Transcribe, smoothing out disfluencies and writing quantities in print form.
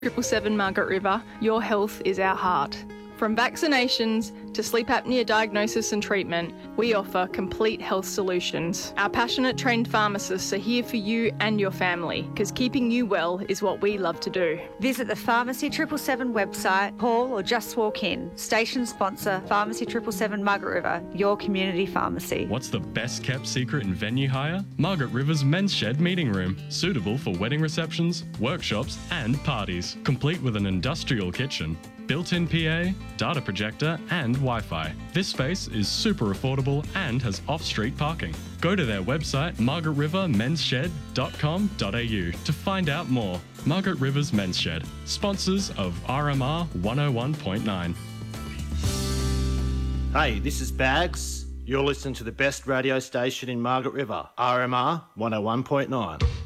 777 Margaret River, your health is our heart. From vaccinations to sleep apnea diagnosis and treatment, we offer complete health solutions. Our passionate trained pharmacists are here for you and your family, because keeping you well is what we love to do. Visit the Pharmacy 777 website, call or just walk in. Station sponsor, Pharmacy 777 Margaret River, your community pharmacy. What's the best kept secret in venue hire? Margaret River's Men's Shed meeting room, suitable for wedding receptions, workshops and parties, complete with an industrial kitchen, built-in PA, data projector and Wi-Fi. This space is super affordable and has off-street parking. Go to their website margaretrivermensshed.com.au to find out more. Margaret River's Men's Shed, sponsors of RMR 101.9. Hey, this is Bags. You're listening to the best radio station in Margaret River, RMR 101.9.